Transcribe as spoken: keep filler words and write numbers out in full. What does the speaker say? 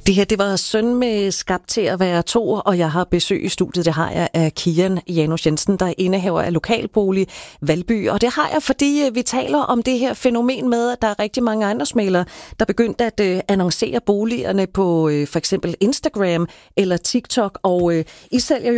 Det her, det var Søn med Skabt til at være to, og jeg har besøg i studiet, det har jeg af Kian Janus Jensen, der er indehaver af lokalbolig Valby. Og det har jeg, fordi vi taler om det her fænomen med, at der er rigtig mange ejendomsmæglere, der begyndte at øh, annoncere boligerne på øh, for eksempel Instagram eller TikTok, og øh, I sælger